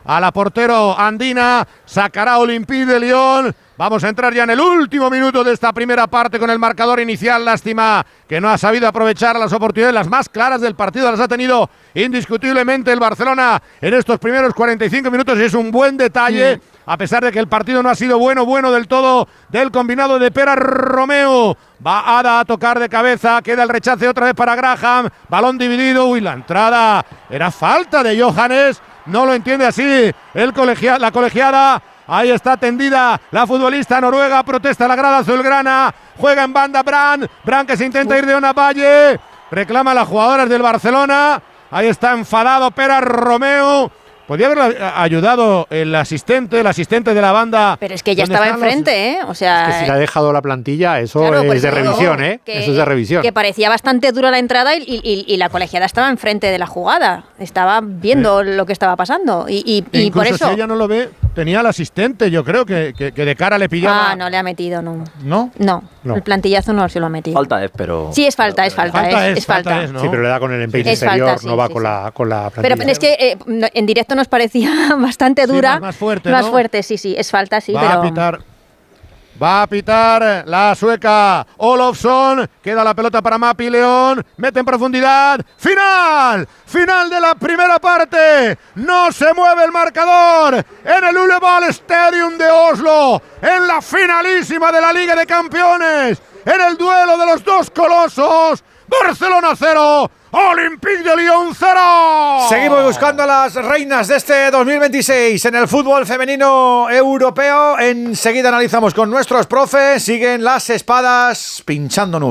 a la portero andina, sacará Olympique de Lyon. Vamos a entrar ya en el último minuto de esta primera parte con el marcador inicial. Lástima que no ha sabido aprovechar las oportunidades, las más claras del partido. Las ha tenido indiscutiblemente el Barcelona en estos primeros 45 minutos y es un buen detalle, a pesar de que el partido no ha sido bueno del todo del combinado de Pere Romeu. Va Ada a tocar de cabeza, queda el rechace otra vez para Graham. Balón dividido, la entrada era falta de Johannes. No lo entiende así la colegiada. Ahí está tendida la futbolista noruega, protesta la grada azulgrana, juega en banda Brand que se intenta ir de una valle, reclama a las jugadoras del Barcelona, ahí está enfadado Pere Romeu. Podría haber ayudado el asistente de la banda. Pero es que ya estaba enfrente, O sea, es que si le ha dejado la plantilla, eso claro, es de revisión, Eso es de revisión. Que parecía bastante dura la entrada y la colegiada estaba enfrente de la jugada. Estaba viendo lo que estaba pasando. Y por eso. Si ella no lo ve, tenía al asistente, yo creo que de cara le pillaba. No le ha metido, no. ¿No? No. El plantillazo no se lo ha metido. Falta es, pero. Sí, es falta. Es falta. ¿no? Sí, pero le da con el empeine exterior, falta, no va con la plantilla. Pero es que en directo nos parecía bastante dura. Más fuerte, Más ¿no? fuerte, sí, es falta, sí, Va a pitar la sueca Olofsson. Queda la pelota para Mapi León. Mete en profundidad. Final de la primera parte. No se mueve el marcador en el Ullevål Stadium de Oslo. En la finalísima de la Liga de Campeones. En el duelo de los dos colosos. Barcelona 0. Olympique de Lyon 0. Seguimos buscando a las reinas de este 2026 en el fútbol femenino europeo. Enseguida analizamos con nuestros profes. Siguen las espadas pinchándonos.